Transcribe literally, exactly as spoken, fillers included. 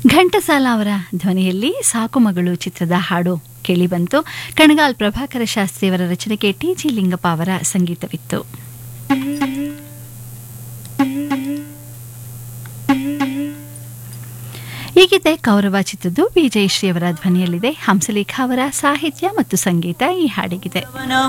ಘಂಟಸಾಲ ಅವರ ಧ್ವನಿಯಲ್ಲಿ ಸಾಕು ಮಗಳು ಚಿತ್ರದ ಹಾಡು ಕೇಳಿಬಂತು. ಕಣಗಾಲ್ ಪ್ರಭಾಕರ ಶಾಸ್ತ್ರಿಯವರ ರಚನೆಗೆ ಟಿ ಜಿ ಲಿಂಗಪ್ಪ ಅವರ ಸಂಗೀತವಿತ್ತು. ಈ ಗೀತೆ ಕೌರವ ಚಿತ್ರದ್ದು. ವಿಜಯಶ್ರೀ ಅವರ ಧ್ವನಿಯಲ್ಲಿದೆ. ಹಂಸಲೇಖ ಅವರ ಸಾಹಿತ್ಯ ಮತ್ತು ಸಂಗೀತ ಈ ಹಾಡಿಗಿದೆ.